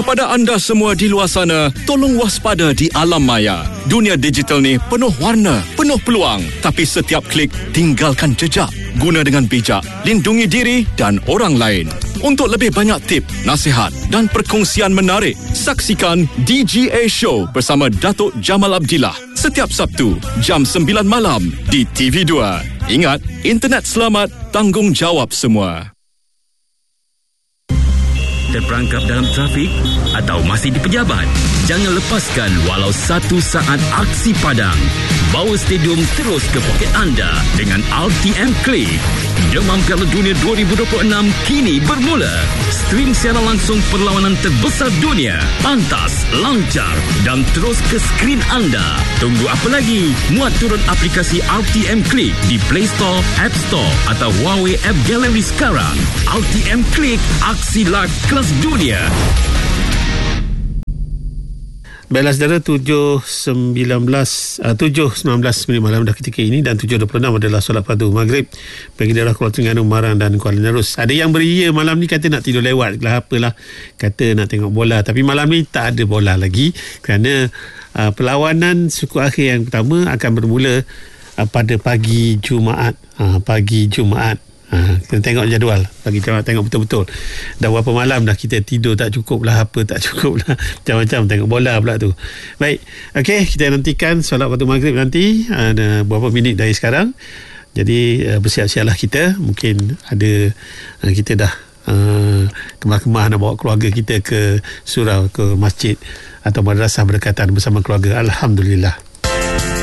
Kepada anda semua di luar sana, tolong waspada di alam maya. Dunia digital ni penuh warna, penuh peluang. Tapi setiap klik, tinggalkan jejak. Guna dengan bijak, lindungi diri dan orang lain. Untuk lebih banyak tip, nasihat dan perkongsian menarik, saksikan DGA Show bersama Datuk Jamal Abdillah setiap Sabtu, jam 9 malam di TV2. Ingat, internet selamat, tanggungjawab semua. Terperangkap dalam trafik atau masih di pejabat? Jangan lepaskan walau 1 saat aksi padang. Bawa stadium terus ke poket anda dengan RTM Click. Demam Piala Dunia 2026 kini bermula. Stream siaran langsung perlawanan terbesar dunia. Pantas, lancar dan terus ke skrin anda. Tunggu apa lagi? Muat turun aplikasi RTM Click di Play Store, App Store atau Huawei App Gallery sekarang. RTM Click, aksi live kelas dunia. Baiklah saudara, 7.19 minit malam dah ketika ini dan 7.26 adalah solat fardu maghrib bagi daerah Kuala Terengganu, Marang dan Kuala Nerus. Ada yang beria malam ni kata nak tidur lewat lah, apalah, kata nak tengok bola, tapi malam ni tak ada bola lagi kerana perlawanan suku akhir yang pertama akan bermula pada pagi Jumaat. Kita tengok jadual bagi tengok betul-betul. Dah berapa malam dah kita tidur tak cukup lah, apa tak cukup lah, macam-macam, tengok bola pula tu. Baik, okey, kita nantikan solat waktu maghrib nanti ada beberapa minit dari sekarang. Jadi bersiap-siaplah kita. Mungkin ada kita dah kemah-kemah nak bawa keluarga kita ke surau, ke masjid atau madrasah berdekatan bersama keluarga. Alhamdulillah.